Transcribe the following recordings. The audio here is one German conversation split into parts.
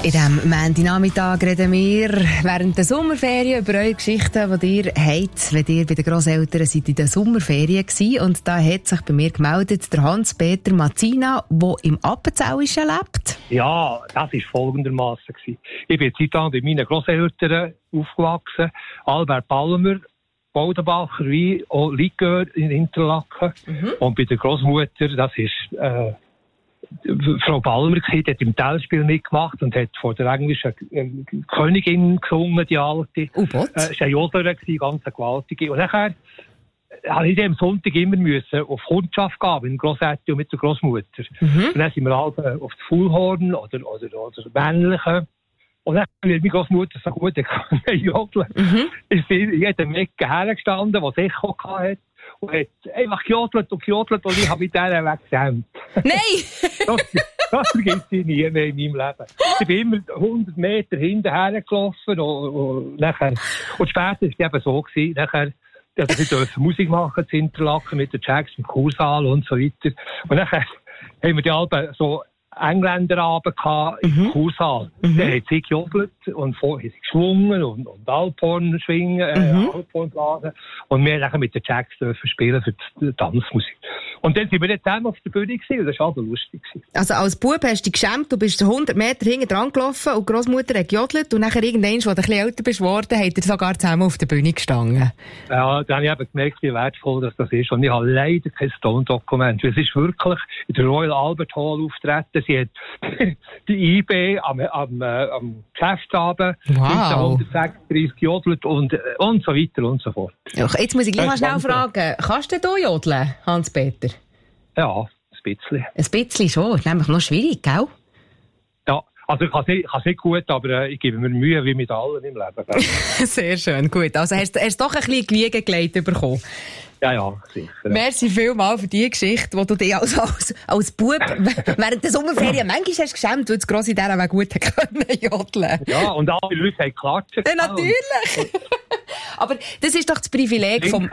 In diesem Montagnachmittag reden wir während der Sommerferien über eure Geschichten, die ihr habt, wenn ihr bei den Grosseltern seid in den Sommerferien gewesen. Und da hat sich bei mir gemeldet der Hans-Peter Mazzina, der im Appenzellischen lebt. Ja, das war folgendermassen. Ich bin zeitlang bei meinen Grosseltern aufgewachsen. Albert Palmer, Baudenbacher, wie auch Likör in Interlaken. Und bei der Großmutter, das ist Frau Palmer, die hat im Teilspiel mitgemacht und hat vor der englischen Königin gesungen, die alte. Es war eine Jodlerin, ganz eine gewaltige. Und nachher musste ich am Sonntag immer auf Kundschaft gehen, mit dem Grosseltern und mit der Großmutter. Und dann sind wir alle auf die Fullhorn oder männlichen. Und dann hat meine Großmutter so gut jodeln. Ich bin in jedem Ecke hergestanden, was ich auch hatte. Und hat einfach gejodelt und ich habe mit denen weggesämt. Nein! Das vergisst ich nie mehr in meinem Leben. Ich bin immer 100 Meter hinterher gelaufen und später war es eben so gewesen, nachher, dass ich Musik machen in Interlaken mit den Jacks im Kursaal und so weiter. Und nachher haben wir die Alben so Engländerabend im Kursaal. Der hat sie gejodelt und vorher sie geschwungen und Alphorn schwingen, Alphorn blasen. Und wir haben mit den Jacks spielen für die Tanzmusik. Und dann sind wir jetzt zusammen auf der Bühne gewesen, und das war also lustig. Also als Bub hast du dich geschämt, du bist 100 Meter hinten dran gelaufen und die Großmutter hat gejodelt und nachher irgendwann, als du ein bisschen älter bist geworden, habt ihr sogar zusammen auf der Bühne gestanden. Ja, dann habe ich eben gemerkt, wie wertvoll das ist. Und ich habe leider kein Tondokument. Es ist wirklich in der Royal Albert Hall auftreten. Sie hat die IB am Geschäftsabend 1936 gejodelt und so weiter und so fort. Jetzt muss ich gleich mal schnell fragen, kannst du jodeln, Hans-Peter? Ja, ein bisschen. Ein bisschen schon, ist nämlich noch schwierig, gell? Ja, also ich kann es nicht gut, aber ich gebe mir Mühe, wie mit allem im Leben. Sehr schön, gut. Also hast du doch ein bisschen Gelegen gelegt bekommen? Ja, sicher. Merci vielmals für die Geschichte, die du dir als Bub während der Sommerferien manchmal hast geschämt, weil das Grossi dieser Weg gut jodeln. Ja, und alle Leute haben geklatscht. Ja, natürlich. Aber das ist doch das Privileg vom...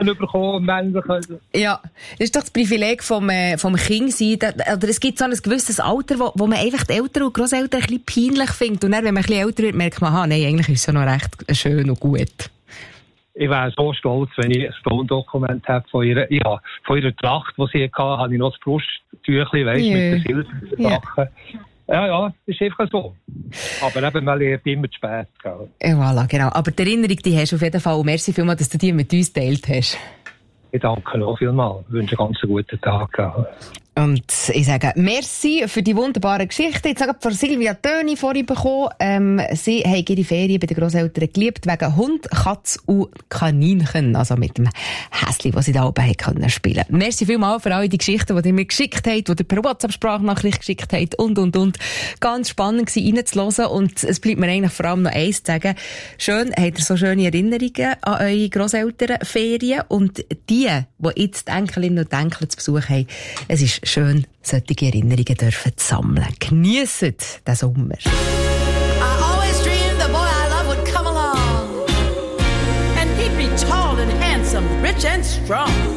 Ja, das ist doch das Privileg vom Kind sein. Oder es gibt so ein gewisses Alter, wo man einfach die Eltern und Grosseltern ein bisschen peinlich findet. Und dann, wenn man ein bisschen älter wird, merkt man, nein, eigentlich ist es ja noch recht schön und gut. Ich wäre so stolz, wenn ich ein Tondokument habe von ihrer Tracht, die sie hatte, habe ich noch das Brusttüchlein, mit den Silbersachen. Ja, das ist einfach so. Aber eben, man lernt immer zu spät. Ja, voilà, genau. Aber die Erinnerung, die hast du auf jeden Fall. Und merci vielmals, dass du die mit uns geteilt hast. Ich danke auch vielmals. Ich wünsche einen ganz guten Tag. Und ich sage merci für die wunderbare Geschichte. Jetzt habe ich von Silvia Töni vorhin bekommen. Sie haben ihre Ferien bei den Grosseltern geliebt wegen Hund, Katz und Kaninchen. Also mit dem Häsli, das sie da oben können spielen. Merci vielmals für all die Geschichten, die ihr mir geschickt habt, die ihr per WhatsApp-Sprachnachricht geschickt habt und. Ganz spannend gewesen, reinzuhören. Und es bleibt mir eigentlich vor allem noch eins zu sagen. Schön, habt ihr so schöne Erinnerungen an eure Grosselternferien. Und die jetzt die Enkelinnen und Enkel zu Besuch haben, es ist schön, solche Erinnerungen dürfen zu sammeln. Geniesset den Sommer. I always dreamed the boy I love would come along. And he'd be tall and handsome, rich and strong.